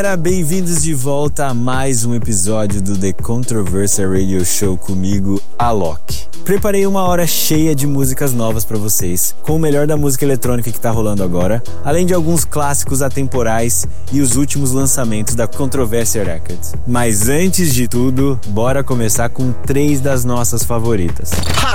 Bem-vindos de volta a mais um episódio do The Controversial Radio Show comigo, Alok. Preparei uma hora cheia de músicas novas pra vocês, com o melhor da música eletrônica que tá rolando agora, além de alguns clássicos atemporais e os últimos lançamentos da Controversial Records. Mas antes de tudo, bora começar com 3 das nossas favoritas.